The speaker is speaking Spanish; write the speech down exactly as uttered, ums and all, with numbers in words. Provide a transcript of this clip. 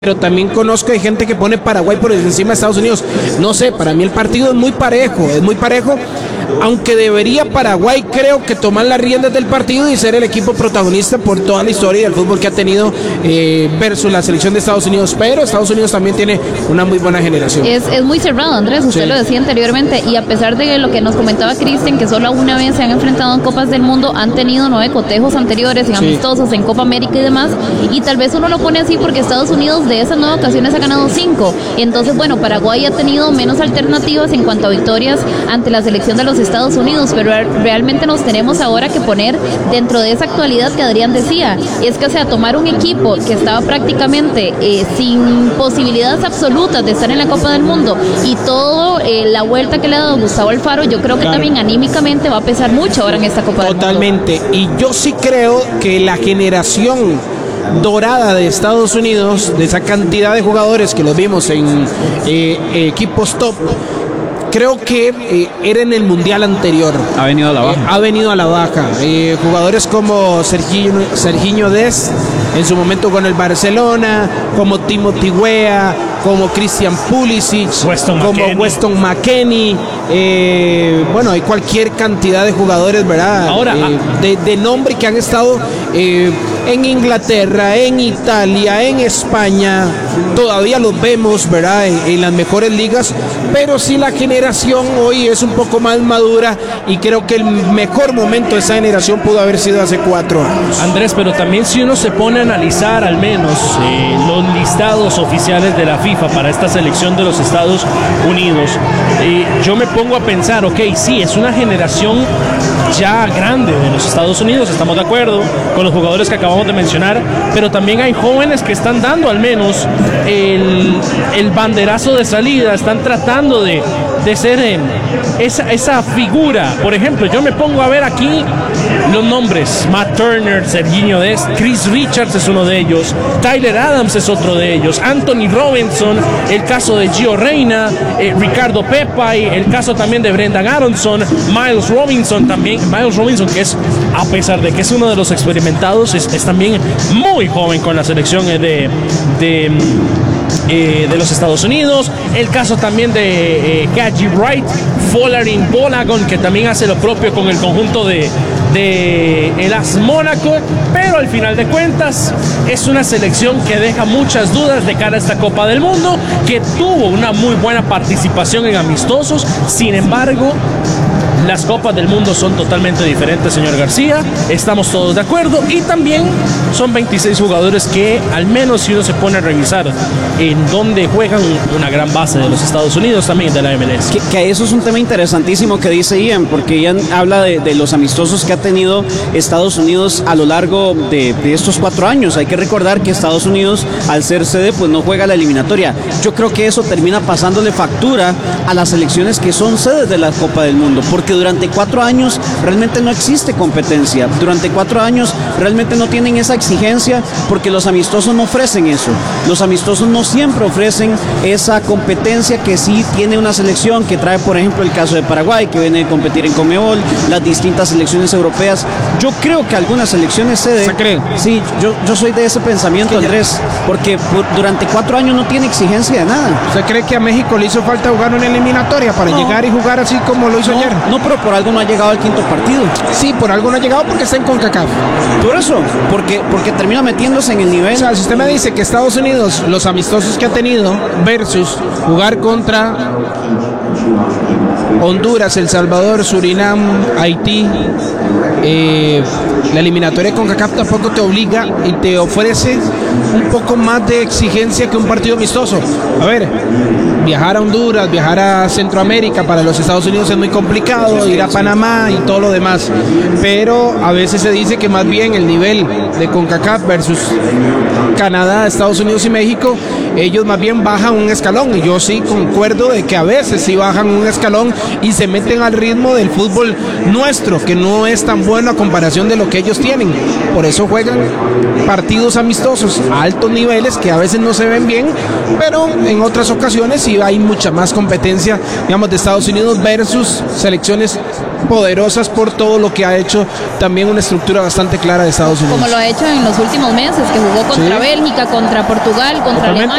pero también conozco de gente que pone Paraguay por encima de Estados Unidos. No sé, para mí el partido es muy parejo, es muy parejo, aunque debería Paraguay, creo que tomar las riendas del partido y ser el equipo protagonista por toda la historia del fútbol que ha tenido eh, versus la selección de Estados Unidos, pero Estados Unidos también tiene una muy buena generación. Es, es muy cerrado, Andrés, usted sí lo decía anteriormente, y a pesar de lo que nos comentaba Cristian, que solo una vez se han enfrentado en Copas del Mundo, han tenido nueve cotejos anteriores, en sí. amistosos, en Copa América y demás, y tal vez uno lo pone así porque Estados Unidos de esas nueve ocasiones ha ganado cinco, entonces bueno, Paraguay ha tenido menos alternativas en cuanto a victorias ante la selección de los Estados Unidos, pero realmente nos tenemos ahora que poner dentro de esa actualidad que Adrián decía, y es que o sea, tomar un equipo que estaba prácticamente eh, sin posibilidades absolutas de estar en la Copa del Mundo y todo eh, la vuelta que le ha dado Gustavo Alfaro, yo creo que claro. también anímicamente va a pesar mucho ahora en esta Copa Totalmente. del Mundo. Y yo sí creo que la generación dorada de Estados Unidos, de esa cantidad de jugadores que los vimos en eh, equipos top, creo que eh, era en el mundial anterior. Ha venido a la baja. Eh, ha venido a la baja. Eh, jugadores como Serginho, Serginho Dest, en su momento con el Barcelona, como Timothy Weah, como Christian Pulisic, Weston como McKennie. Weston McKennie. Eh, bueno, hay cualquier cantidad de jugadores, ¿verdad? Ahora, eh, de, de nombre que han estado eh, en Inglaterra, en Italia, en España. Todavía los vemos, ¿verdad? En, en las mejores ligas, pero sí la generación hoy es un poco más madura y creo que el mejor momento de esa generación pudo haber sido hace cuatro años. Andrés, pero también si uno se pone a analizar al menos eh, los listados oficiales de la FIFA para esta selección de los Estados Unidos, eh, yo me pongo a pensar, ok, sí, es una generación ya grande de los Estados Unidos, estamos de acuerdo con los jugadores que acabamos de mencionar, pero también hay jóvenes que están dando al menos el, el banderazo de salida, están tratando de, de ser eh, esa, esa figura. Por ejemplo, yo me pongo a ver aquí los nombres: Matt Turner, Serginho Dest, Chris Richards es uno de ellos, Tyler Adams es otro de ellos, Anthony Robinson, el caso de Gio Reyna, eh, Ricardo Pepi, el caso también de Brendan Aronson, Miles Robinson también, Miles Robinson que es, a pesar de que es uno de los experimentados, es, es también muy joven con la selección de, de Eh, de los Estados Unidos, el caso también de eh, Gaji Wright, Folarin Bolagon, que también hace lo propio con el conjunto de, de el A S Mónaco, pero al final de cuentas es una selección que deja muchas dudas de cara a esta Copa del Mundo, que tuvo una muy buena participación en amistosos. Sin embargo, las Copas del Mundo son totalmente diferentes, señor García, estamos todos de acuerdo, y también son veintiséis jugadores que, al menos si uno se pone a revisar en dónde juegan, una gran base de los Estados Unidos, también de la M L S. Que, que eso es un tema interesantísimo que dice Ian, porque Ian habla de, de los amistosos que ha tenido Estados Unidos a lo largo de, de estos cuatro años. Hay que recordar que Estados Unidos, al ser sede, pues no juega la eliminatoria. Yo creo que eso termina pasándole factura a las selecciones que son sedes de la Copa del Mundo, porque durante cuatro años realmente no existe competencia, durante cuatro años realmente no tienen esa exigencia, porque los amistosos no ofrecen eso, los amistosos no siempre ofrecen esa competencia que sí tiene una selección que trae, por ejemplo, el caso de Paraguay, que viene a competir en Conmebol, las distintas selecciones europeas. Yo creo que algunas selecciones sede, ¿se cree? Sí, yo, yo soy de ese pensamiento, Andrés, porque por, durante cuatro años no tiene exigencia de nada. ¿Usted cree que a México le hizo falta jugar una eliminatoria para no. llegar y jugar así como lo hizo no, ayer? No, pero por algo no ha llegado al quinto partido. Sí, por algo no ha llegado porque está en CONCACAF. Por eso, porque, porque termina metiéndose en el nivel. O sea, si usted me dice que Estados Unidos, los amistosos que ha tenido versus jugar contra Honduras, El Salvador, Surinam, Haití, eh, la eliminatoria de CONCACAF tampoco te obliga y te ofrece un poco más de exigencia que un partido amistoso. A ver, viajar a Honduras, viajar a Centroamérica para los Estados Unidos es muy complicado, ir a Panamá y todo lo demás, pero a veces se dice que más bien el nivel de CONCACAF versus Canadá, Estados Unidos y México, ellos más bien bajan un escalón, y yo sí concuerdo de que a veces sí bajan un escalón y se meten al ritmo del fútbol nuestro, que no es tan bueno a comparación de lo que ellos tienen. Por eso juegan partidos amistosos a altos niveles que a veces no se ven bien, pero en otras ocasiones sí hay mucha más competencia, digamos, de Estados Unidos versus selecciones poderosas por todo lo que ha hecho, también una estructura bastante clara de Estados Unidos. Como lo ha hecho en los últimos meses, que jugó contra sí. Bélgica, contra Portugal, contra Totalmente.